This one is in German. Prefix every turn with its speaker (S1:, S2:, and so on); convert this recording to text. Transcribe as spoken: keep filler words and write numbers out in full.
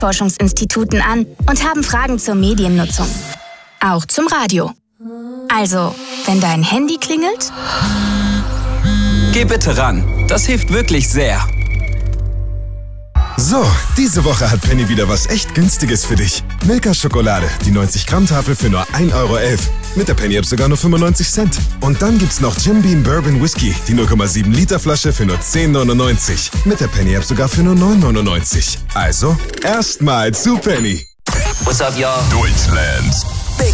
S1: Forschungsinstituten an und haben Fragen zur Mediennutzung. Auch zum Radio. Also, wenn dein Handy klingelt?
S2: Geh bitte ran. Das hilft wirklich sehr.
S3: So, diese Woche hat Penny wieder was echt Günstiges für dich. Milka-Schokolade, die neunzig Gramm Tafel für nur ein Euro elf. Mit der Penny-App sogar nur fünfundneunzig Cent. Und dann gibt's noch Jim Beam Bourbon Whisky, die null Komma sieben Liter Flasche für nur zehn neunundneunzig. Mit der Penny-App sogar für nur neun neunundneunzig. Also, erstmal zu Penny.
S2: What's up, y'all?
S4: Deutschlands